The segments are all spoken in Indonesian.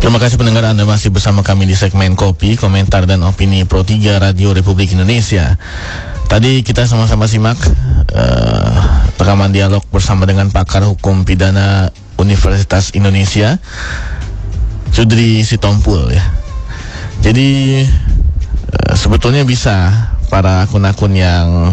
Terima kasih pendengar, Anda masih bersama kami di segmen Kopi, Komentar dan Opini Pro 3 Radio Republik Indonesia. Tadi kita sama-sama simak rekaman dialog bersama dengan pakar hukum pidana Universitas Indonesia, Sudri Sitompul ya. Jadi sebetulnya bisa para akun-akun yang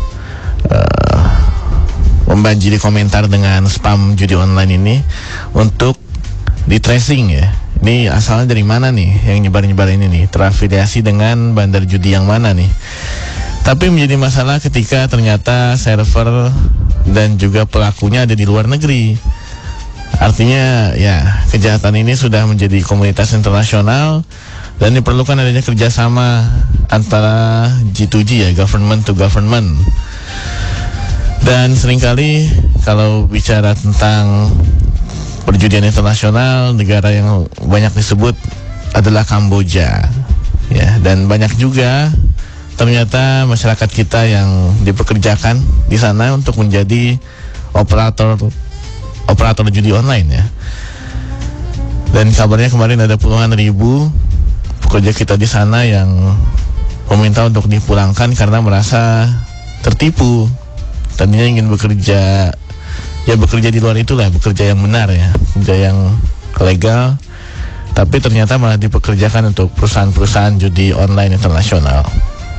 membanjiri komentar dengan spam judi online ini untuk di tracing ya. Ini asalnya dari mana nih yang nyebar-nyebar ini nih, terafiliasi dengan bandar judi yang mana nih. Tapi menjadi masalah ketika ternyata server dan juga pelakunya ada di luar negeri. Artinya ya, kejahatan ini sudah menjadi komunitas internasional dan diperlukan adanya kerjasama antara G2G ya, government to government. Dan seringkali kalau bicara tentang perjudian internasional, negara yang banyak disebut adalah Kamboja ya, dan banyak juga ternyata masyarakat kita yang dipekerjakan di sana untuk menjadi operator judi online ya. Dan kabarnya kemarin ada puluhan ribu pekerja kita di sana yang meminta untuk dipulangkan karena merasa tertipu. Tadinya ingin bekerja di luar itulah, bekerja yang benar ya, bekerja yang legal, tapi ternyata malah dipekerjakan untuk perusahaan-perusahaan judi online internasional.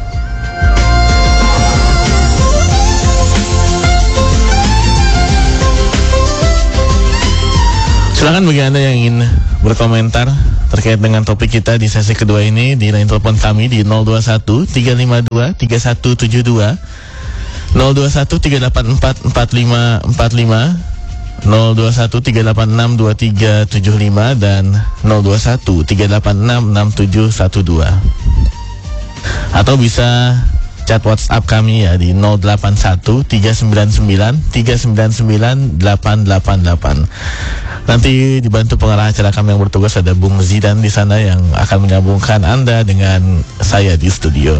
Silakan bagi Anda yang ingin berkomentar terkait dengan topik kita di sesi kedua ini di line telepon kami di 021 352 3172, 021 384 4545, 021 386 2375 dan 021 386 6712. Atau bisa chat WhatsApp kami ya di 081 399 399 888. Nanti dibantu pengarah acara kami yang bertugas, ada Bung Zidan di sana yang akan menyambungkan Anda dengan saya di studio.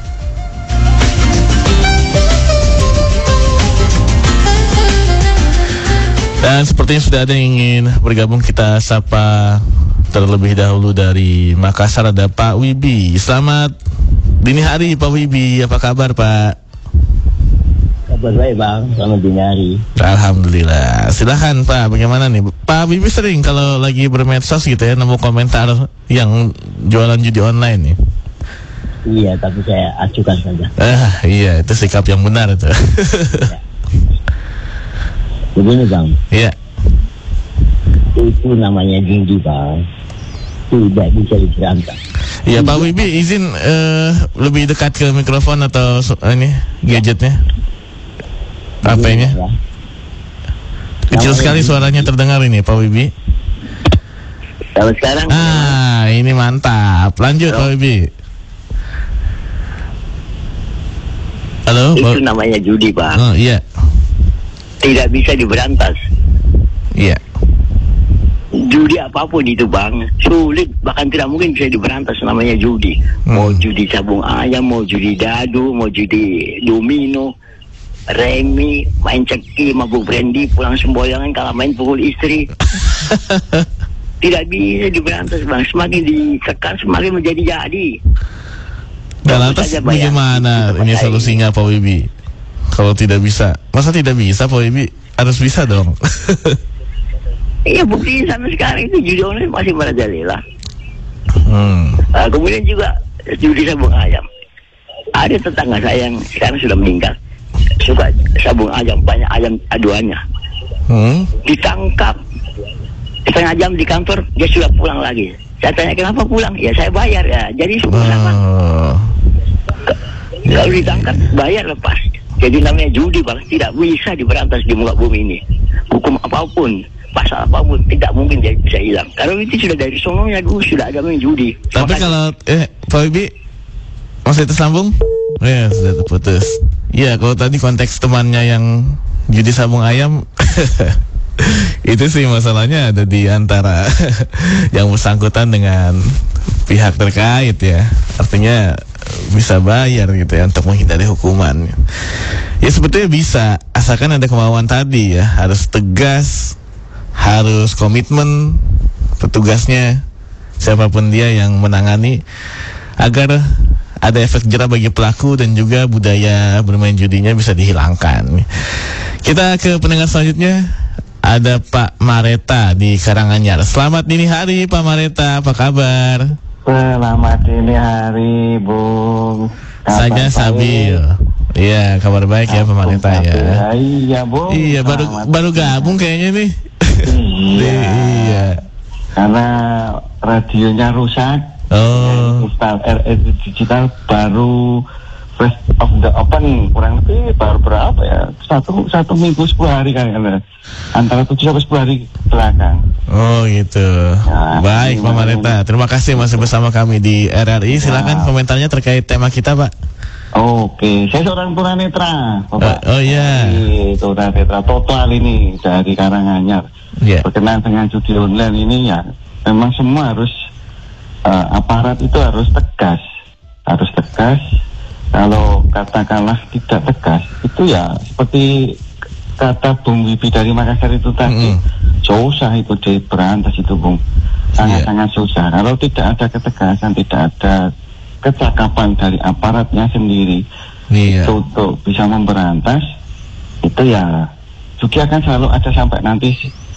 Dan sepertinya sudah ada yang ingin bergabung, kita sapa terlebih dahulu dari Makassar, ada Pak Wibi. Selamat dini hari Pak Wibi, apa kabar Pak? Kabar baik Bang, selamat dini hari. Alhamdulillah. Silahkan Pak, bagaimana nih? Pak Wibi sering kalau lagi bermedsos gitu ya, nemu komentar yang jualan judi online nih. Iya, tapi saya acukan saja. Iya, itu sikap yang benar itu. Ya. Begini Bang. Iya. Itu namanya judi Bang, tidak bisa diberantas. Iya Pak Wibi, izin lebih dekat ke mikrofon atau ini gadgetnya, HP-nya. Ya. Kecil sekali suaranya terdengar ini Pak Wibi. Kalau sekarang ini mantap. Lanjut Pak Wibi. Halo. Itu namanya judi Bang. Oh iya. Tidak bisa diberantas. Iya. Judi apapun itu Bang, sulit, bahkan tidak mungkin bisa diberantas, namanya judi. Mau judi sabung ayam, mau judi dadu, mau judi domino, remi, main ceki, mabuk brandy, pulang semboyangan, kalau main pukul istri. Tidak bisa diberantas Bang, semakin ditekan semakin menjadi-jadi. Dan lantas bagaimana ini solusinya Pak Wibi? Kalau tidak bisa, masa tidak bisa Pak Wibi? Harus bisa dong. Iya, bukti sampai sekarang itu judi online masih merajalela. Kemudian juga judi sabung ayam. Ada tetangga saya yang sekarang sudah meninggal, suka sabung ayam, banyak ayam aduannya. Ditangkap setengah jam di kantor, dia sudah pulang lagi. Saya tanya kenapa pulang? Ya saya bayar ya. Jadi sama. Kalau ditangkap bayar lepas. Jadi namanya judi Bang, tidak bisa diberantas di muka bumi ini. Hukum apapun, pasal apapun tidak mungkin bisa hilang. Karena itu sudah dari sononya dulu sudah ada main judi. Tapi kalau Pak Wibi masih tersambung? Ya sudah terputus. Iya, kalau tadi konteks temannya yang judi sabung ayam itu sih masalahnya ada di antara yang bersangkutan dengan pihak terkait ya. Artinya bisa bayar gitu ya untuk menghindari hukuman. Ya sebetulnya bisa, asalkan ada kemauan tadi ya. Harus tegas, harus komitmen petugasnya siapapun dia yang menangani agar ada efek jerah bagi pelaku dan juga budaya bermain judinya bisa dihilangkan. Kita ke pendengar selanjutnya. Ada Pak Mareta di Karanganyar. Selamat dini hari Pak Mareta, apa kabar? Selamat dini hari, Bung. Saja stabil. Iya, kabar baik ya Pak Mareta ya. Iya, Bung. Iya, baru gabung kayaknya nih. Iya. Karena radionya rusak. Oh. Install RRI Digital baru first of the open, kurang lebih baru berapa ya? Satu minggu 10 hari kan, antara 7 sampai 10 hari belakang. Oh gitu. Ya, baik Pak Mareta, terima kasih masih bersama kami di RRI. Silakan komentarnya terkait tema kita, Pak. Oke, saya seorang tunanetra, Bapak. Oh iya. Tunanetra total ini dari Karanganyar. Yeah. Berkenaan dengan judi online ini ya, memang semua harus aparat itu harus tegas. Kalau katakanlah tidak tegas, itu ya seperti kata Bung Wibi dari Makassar itu tadi, susah itu diberantas itu, Bung. Sangat-sangat susah. Kalau tidak ada ketegasan, tidak ada kecakapan dari aparatnya sendiri itu untuk bisa memberantas, itu ya judi akan selalu ada sampai nanti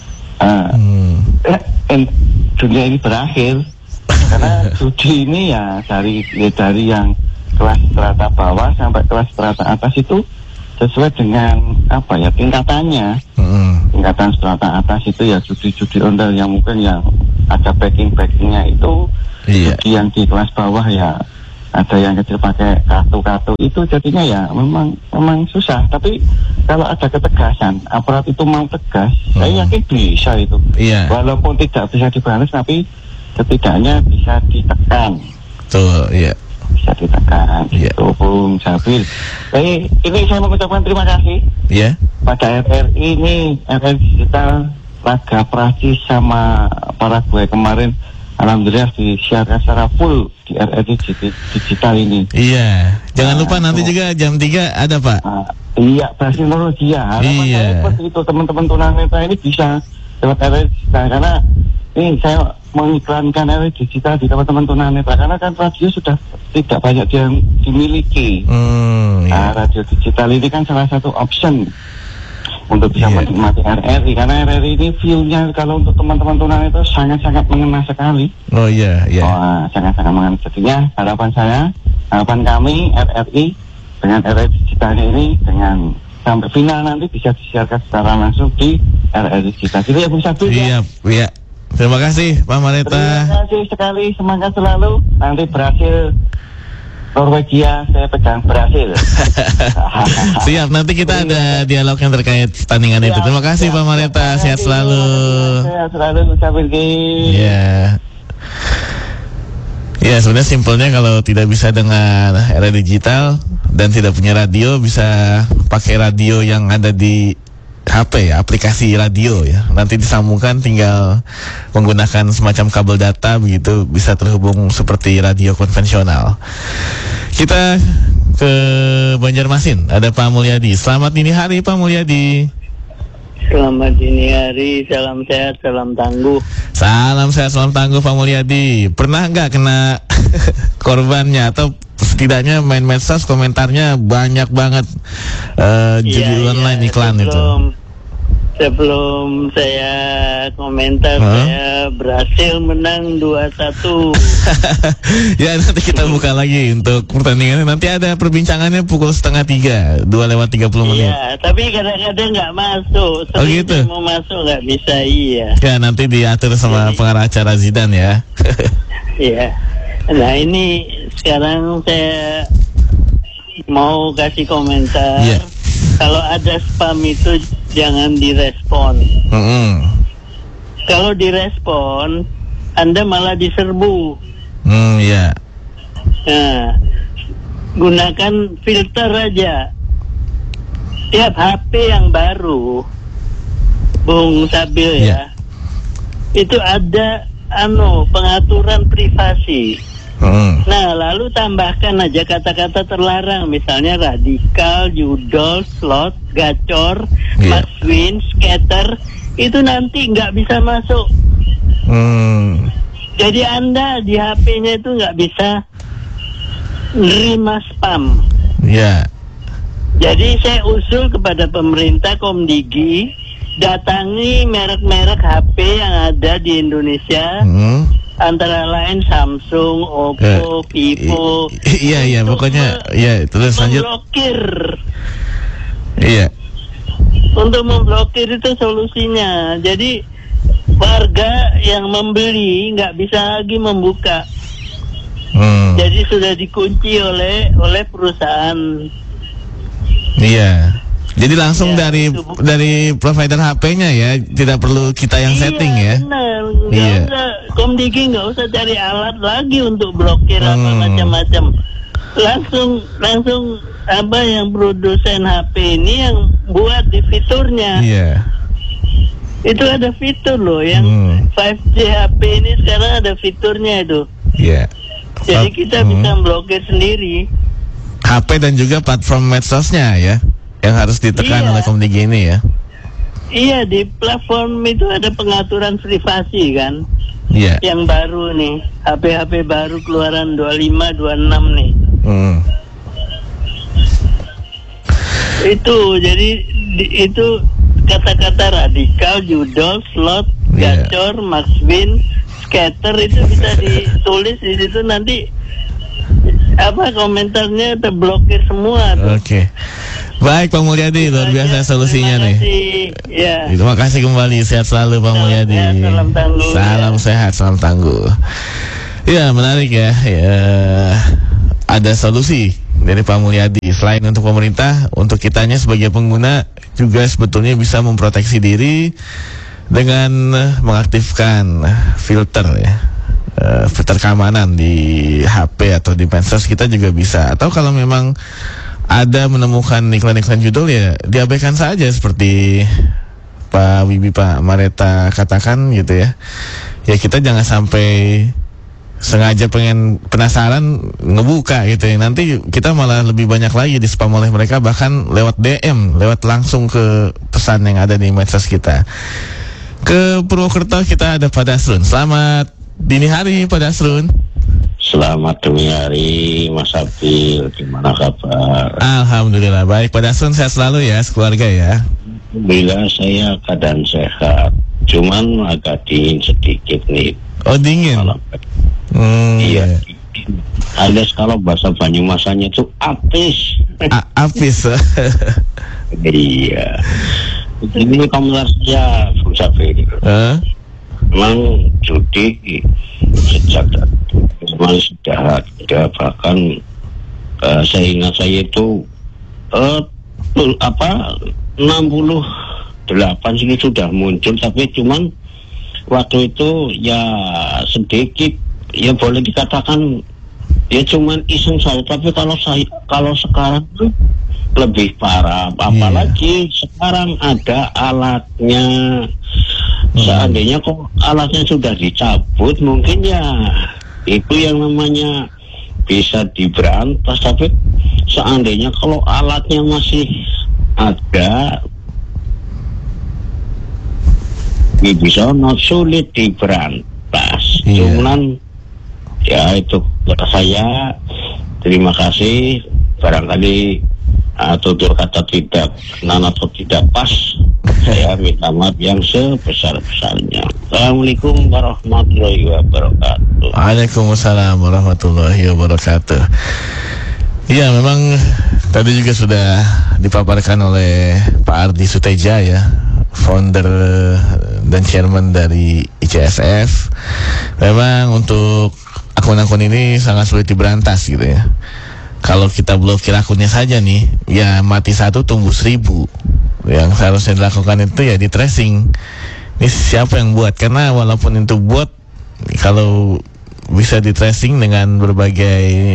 dunia ini berakhir. Karena judi ini ya dari yang kelas strata bawah sampai kelas strata atas itu sesuai dengan apa ya tingkatannya. Tingkatan strata atas itu ya judi-judi ondel yang mungkin yang ada backing-backingnya itu. Judi yang di kelas bawah ya ada yang kecil pakai kartu-kartu itu, jadinya ya memang susah. Tapi kalau ada ketegasan, aparat itu mau tegas, saya yakin bisa itu. Walaupun tidak bisa dibalas, tapi setidaknya bisa ditekan. Betul, iya. Bisa ditekan. Itu Bung Jabil. Ini saya mengucapkan terima kasih. Iya. Pada RRI ini, RRI Digital laga Prancis sama Paraguay kemarin, alhamdulillah disiarkan secara full di RRI Digital ini. Iya. Jangan lupa nanti juga jam 3 ada, Pak. Iya, Brasil Norwegia. Harapan saya seperti itu, teman-teman tunanetra ini bisa lewat RRI Digital, karena ini saya mengiklankan RRI Digital di teman-teman tunanetra, karena kan radio sudah tidak banyak yang dimiliki. Radio digital ini kan salah satu option untuk bisa menikmati RRI, karena RRI ini view-nya kalau untuk teman-teman tunanetra sangat-sangat mengena sekali. Sangat-sangat mengena. Jadinya harapan kami RRI dengan RRI Digitalnya ini, dengan sampai final nanti bisa disiarkan secara langsung di RRI Digital. Jadi ya bisa Iya. Terima kasih Pak Mareta. Terima kasih sekali, semangat selalu. Nanti Brasil Norwegia saya pegang Brasil. Siap, nanti kita ada dialog yang terkait pertandingan itu. Terima kasih Pak Mareta, sehat selalu. Sehat selalu, ucapin. Iya. Ya, sebenarnya simpelnya kalau tidak bisa dengan era digital dan tidak punya radio, bisa pakai radio yang ada di HP ya, aplikasi radio ya. Nanti disambungkan, tinggal menggunakan semacam kabel data, begitu bisa terhubung seperti radio konvensional. Kita ke Banjarmasin, ada Pak Mulyadi. Selamat dini hari Pak Mulyadi. Selamat dini hari, salam sehat, salam tangguh. Salam sehat, salam tangguh Pak Mulyadi. Pernah nggak kena korbannya, atau setidaknya main medsos komentarnya banyak banget judi online iklan itu? Sebelum saya komentar, saya berhasil menang 2-1. Ya, nanti kita buka lagi untuk pertandingannya. Nanti ada perbincangannya pukul 2:30, 2:30 menit. Iya, tapi kadang-kadang nggak masuk. Oh gitu? Mau masuk nggak bisa, iya. Ya, nanti diatur sama pengarah acara Zidane ya. Iya. Nah, ini sekarang saya mau kasih komentar. Yeah. Kalau ada spam itu jangan direspon. Kalau direspon, Anda malah diserbu. Iya. Nah, gunakan filter aja. Tiap HP yang baru, Bung Sabil ya, itu ada pengaturan privasi. Nah, lalu tambahkan aja kata-kata terlarang, misalnya radikal, judol, slot, gacor, maswin, scatter, itu nanti nggak bisa masuk. Jadi Anda di HP-nya itu nggak bisa nerima spam. Ya. Jadi saya usul kepada pemerintah Komdigi, datangi merek-merek HP yang ada di Indonesia, antara lain Samsung, Oppo, Vivo. Iya, pokoknya ya terus lanjut. Memblokir. Iya. Untuk memblokir itu solusinya. Jadi warga yang membeli nggak bisa lagi membuka. Jadi sudah dikunci oleh perusahaan. Iya. Jadi langsung dari provider HP-nya ya, tidak perlu kita yang setting ya. Benar. Komdigi nggak usah cari alat lagi untuk blokir apa macam-macam. Langsung apa yang produsen HP ini yang buat di fiturnya. Iya. Itu ada fitur loh yang 5G HP ini sekarang ada fiturnya itu. Iya. Jadi kita bisa blokir sendiri. HP dan juga platform medsosnya ya, yang harus ditekan oleh Komdigi ini ya. Iya, di platform itu ada pengaturan privasi kan. Iya. Yang baru nih, HP-HP baru keluaran 25, 26 nih. Itu jadi itu kata-kata radikal, judol, slot, gacor, maxwin, scatter itu bisa ditulis di situ, nanti apa komentarnya terblokir semua tuh. Oke. Baik Pak Mulyadi, luar biasa solusinya nih. Ya. Terima kasih kembali, sehat selalu Pak Mulyadi. Salam tangguh. Salam sehat, salam tangguh. Ya, menarik ya. Ada solusi dari Pak Mulyadi. Selain untuk pemerintah, untuk kitanya sebagai pengguna juga sebetulnya bisa memproteksi diri dengan mengaktifkan filter ya. Filter keamanan di HP atau di medsos kita juga bisa. Atau kalau memang ada menemukan iklan-iklan judul ya diabaikan saja seperti Pak Wibi, Pak Mareta katakan gitu ya. Ya kita jangan sampai sengaja penasaran ngebuka gitu ya. Nanti kita malah lebih banyak lagi di spam oleh mereka, bahkan lewat DM, lewat langsung ke pesan yang ada di medsos kita. Ke Purwokerto kita ada Pak Dasrun. Selamat dini hari Pak Dasrun. Selamat dini hari Mas Abil, gimana kabar? Alhamdulillah baik Pak Dasrun, sehat selalu ya, sekeluarga ya. Alhamdulillah saya keadaan sehat, cuman agak dingin sedikit nih. Oh dingin? Iya. Alias kalau bahasa Banyumasannya itu apis. Apis. Iya. Ini komentar saya Bung Sabir. Memang judi sejak memang sudah bahkan saya ingat saya itu 68 sini sudah muncul, tapi cuman waktu itu ya sedikit, ya boleh dikatakan ya cuman iseng saya. Tapi kalau sekarang tuh lebih parah, apalagi sekarang ada alatnya. Seandainya kok alatnya sudah dicabut, mungkin ya itu yang namanya bisa diberantas. Tapi seandainya kalau alatnya masih ada, ini bisa sulit diberantas. Cuman ya itu kata saya. Terima kasih. Barangkali tutur kata tidak benar atau tidak pas, saya minta maaf yang sebesar-besarnya. Assalamualaikum warahmatullahi wabarakatuh. Waalaikumsalam warahmatullahi wabarakatuh. Iya, memang tadi juga sudah dipaparkan oleh Pak Ardi Suteja ya, founder dan chairman dari ICSF. Memang untuk akun-akun ini sangat sulit diberantas gitu ya. Kalau kita blokir akunnya saja nih, ya mati satu tumbuh 1000. Yang seharusnya dilakukan itu ya di tracing. Ini siapa yang buat? Karena walaupun itu bot, kalau bisa di tracing dengan berbagai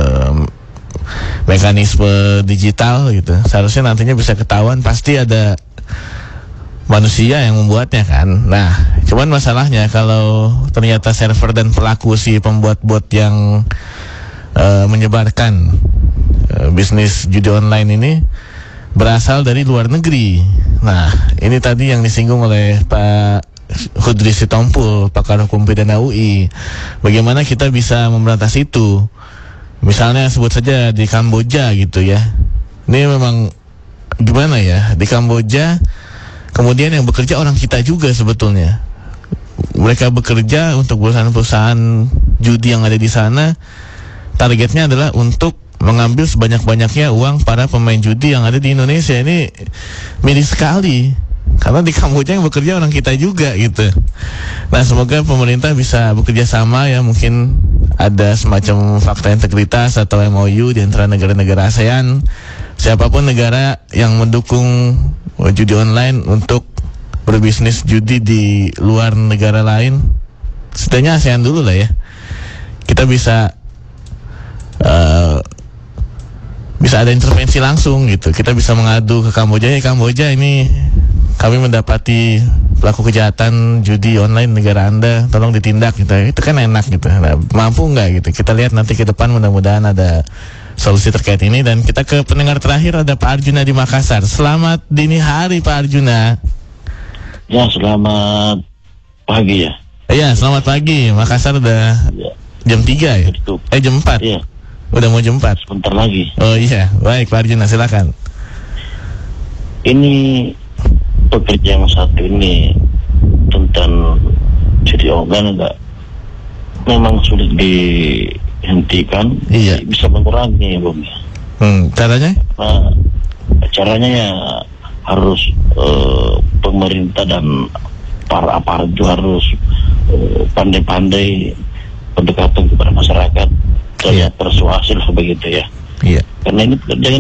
mekanisme digital gitu, seharusnya nantinya bisa ketahuan pasti ada manusia yang membuatnya kan. Nah, cuman masalahnya kalau ternyata server dan pelaku si pembuat bot yang menyebarkan bisnis judi online ini berasal dari luar negeri. Nah, ini tadi yang disinggung oleh Pak Hudri Sitompul, pakar hukum pidana UI. Bagaimana kita bisa memberantas itu? Misalnya sebut saja di Kamboja gitu ya. Ini memang gimana ya? Di Kamboja kemudian yang bekerja orang kita juga sebetulnya. Mereka bekerja untuk perusahaan-perusahaan judi yang ada di sana. Targetnya adalah untuk mengambil sebanyak-banyaknya uang para pemain judi yang ada di Indonesia. Ini miris sekali, karena di Kamboja yang bekerja orang kita juga gitu. Nah, semoga pemerintah bisa bekerja sama ya, mungkin ada semacam fakta integritas atau MOU di antara negara-negara ASEAN, siapapun negara yang mendukung judi online untuk berbisnis judi di luar negara lain, setidaknya ASEAN dulu lah ya. Kita bisa ada intervensi langsung gitu. Kita bisa mengadu ke Kamboja, ya Kamboja ini kami mendapati pelaku kejahatan judi online negara Anda, tolong ditindak gitu. Itu kan enak gitu. Nah, mampu nggak gitu? Kita lihat nanti ke depan, mudah-mudahan ada solusi terkait ini. Dan kita ke pendengar terakhir, ada Pak Arjuna di Makassar. Selamat dini hari Pak Arjuna. Ya, selamat pagi ya. Iya, selamat pagi. Makassar udah jam 3 ya? Jam 4. Iya. Udah mau jam 4. Sebentar lagi. Oh iya, baik Pak Arjuna, silakan. Ini pekerja yang satu ini tentang judi online memang sulit dihentikan. Iya. Bisa mengurangi, Bung. Caranya? Nah, caranya ya harus pemerintah dan para aparat juga harus pandai-pandai pendekatan kepada masyarakat dan persuasif begitu ya. Iya. Karena ini pekerjaan